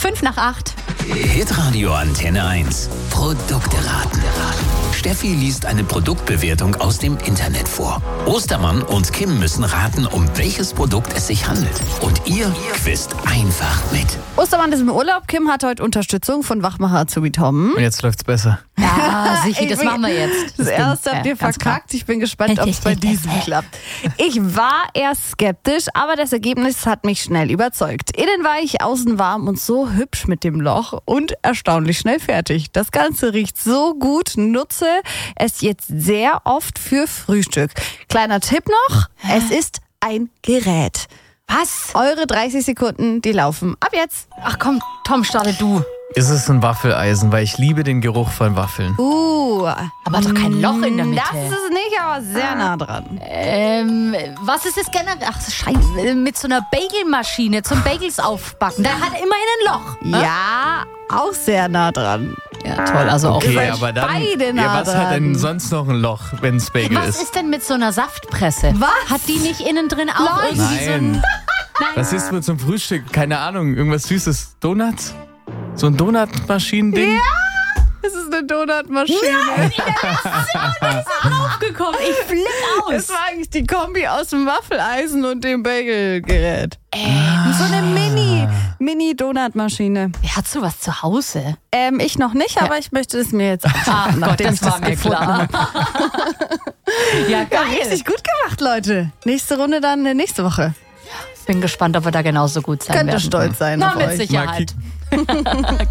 8:05. Hitradio Antenne 1. Produkte raten. Steffi liest eine Produktbewertung aus dem Internet vor. Ostermann und Kim müssen raten, um welches Produkt es sich handelt. Und ihr quizt einfach mit. Ostermann ist im Urlaub. Kim hat heute Unterstützung von Wachmacher Azubi Tom. Und jetzt läuft's besser. Ja, sicher, das machen wir jetzt. Das erste habt ihr verkackt. Ich bin gespannt, ob es bei diesem klappt. Ich war erst skeptisch, aber das Ergebnis hat mich schnell überzeugt. Innen weich, außen warm und so hübsch mit dem Loch und erstaunlich schnell fertig. Das Ganze riecht so gut, nutze es jetzt sehr oft für Frühstück. Kleiner Tipp noch, es ist ein Gerät. Was? Eure 30 Sekunden, die laufen ab jetzt. Ach komm, Tom, starte du. Ist es ein Waffeleisen, weil ich liebe den Geruch von Waffeln. Aber doch kein Loch in der Mitte. Das ist es nicht, aber sehr nah dran. Was ist es generell? Ach, Scheiße, mit so einer Bagelmaschine zum Bagels aufbacken. Der hat immerhin ein Loch. Ja, auch sehr nah dran. Ja, toll, also auch. Okay, aber dann, beide nah was hat dran. denn sonst noch ein Loch, wenn es Bagel Was ist? ist denn mit so einer Saftpresse? Was? Hat die nicht innen drin auch irgendwie so ein... Nein. Was ist mit zum Frühstück? Keine Ahnung, irgendwas Süßes? Donuts? So ein Donutmaschinen-Ding? Ja, es ist eine Donutmaschine. aufgekommen? Ich flipp aus. Es war eigentlich die Kombi aus dem Waffeleisen und dem Bagelgerät. So eine Mini-Donutmaschine. Wer hat sowas zu Hause? Ich noch nicht, aber ich möchte es mir jetzt anschauen, nachdem ich das gefunden habe. Ja, Ja, richtig gut gemacht, Leute. Nächste Runde dann nächste Woche. Bin gespannt, ob wir da genauso gut sein Könnt ihr werden. stolz sein Na, auf mit euch. Sicherheit.